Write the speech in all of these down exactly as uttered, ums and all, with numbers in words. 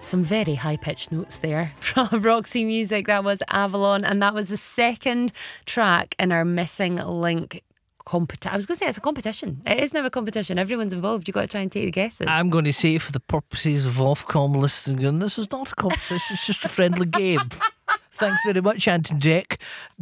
Some very high-pitched notes there from Roxy Music. That was Avalon, and that was the second track in our Missing Link competition. I was going to say it's a competition. It is now a competition. Everyone's involved. You've got to try and take the guesses. I'm going to say, for the purposes of Ofcom listening, this is not a competition, it's just a friendly game. Thanks very much, Ant and Jack.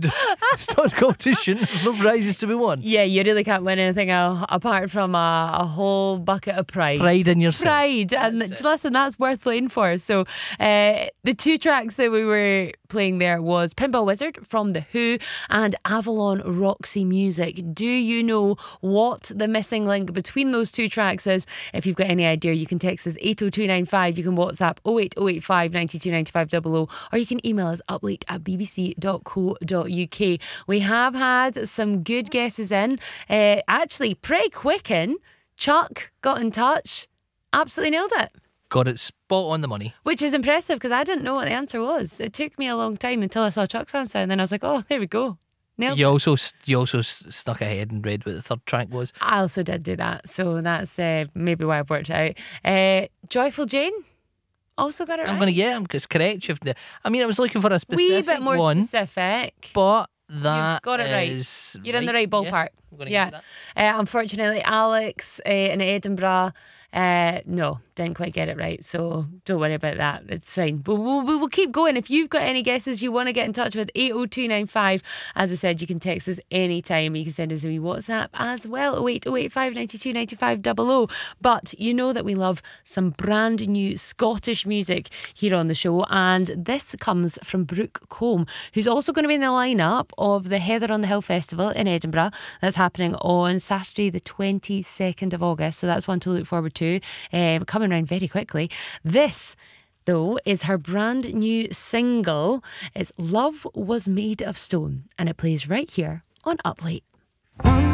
It's not a competition. There's no prizes to be won. Yeah, you really can't win anything uh, apart from a, a whole bucket of pride. Pride in yourself. Pride. And That's it. listen, that's worth playing for. So uh, the two tracks that we were playing there was Pinball Wizard from The Who and Avalon Roxy Music. Do you know what the missing link between those two tracks is? If you've got any idea, you can text us eight oh two nine five. You can WhatsApp oh eight oh eight five nine two nine five double oh, or you can email us up at b b c dot co dot u k. We have had some good guesses in. Uh, actually, pretty quick in. Chuck got in touch. Absolutely nailed it. Got it spot on the money. Which is impressive because I didn't know what the answer was. It took me a long time until I saw Chuck's answer, and then I was like, oh, there we go. Nailed You it. also you also s- stuck ahead and read what the third track was. I also did do that, so that's uh, maybe why I've worked it out. Uh, Joyful Jane also got it I'm right. going to yeah, it's correct. You've, I mean, I was looking for a specific Wee bit more one, specific. but that You've got it right. is You're in the right ballpark. Yeah, I'm gonna Yeah. give you that. Uh, unfortunately, Alex uh, in Edinburgh, uh, no, didn't quite get it right. So don't worry about that. It's fine. But we'll, we'll, we'll keep going. If you've got any guesses you want to get in touch with, eight oh two nine five. As I said, you can text us anytime. You can send us a wee WhatsApp as well. oh eight oh eight five nine two nine five double oh. But you know that we love some brand new Scottish music here on the show. And this comes from Brooke Combe, who's also going to be in the lineup of the Heather on the Hill Festival in Edinburgh. That's happening on Saturday the twenty-second of August. So that's one to look forward to. Um, coming around very quickly. This, though, is her brand new single. It's Love Was Made of Stone, and it plays right here on Up Late.